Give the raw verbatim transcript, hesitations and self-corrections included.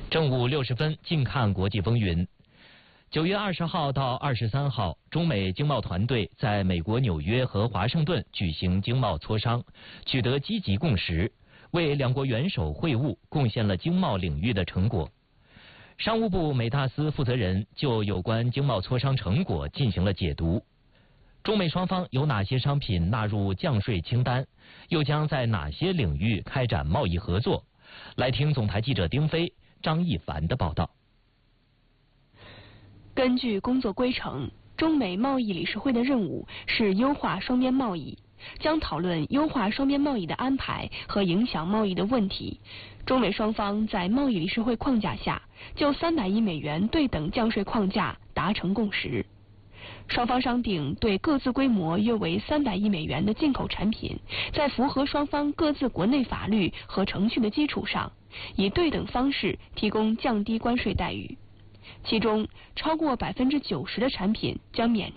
正午六十分，近看国际风云。九月二十号到二十三号，中美经贸团队在美国纽约和华盛顿举行经贸磋商，取得积极共识，为两国元首会晤贡献了经贸领域的成果。商务部美大司负责人就有关经贸磋商成果进行了解读。中美双方有哪些商品纳入降税清单，又将在哪些领域开展贸易合作？来听总台记者丁飞、张一凡的报道。 根据工作规程，中美贸易理事会的任务是优化双边贸易，将讨论优化双边贸易的安排和影响贸易的问题。中美双方在贸易理事会框架下，就三百亿美元对等降税框架达成共识。双方商定对各自规模约为三百亿美元的进口产品，在符合双方各自国内法律和程序的基础上，以对等方式提供降低关税待遇。其中，超过百分之九十的产品将免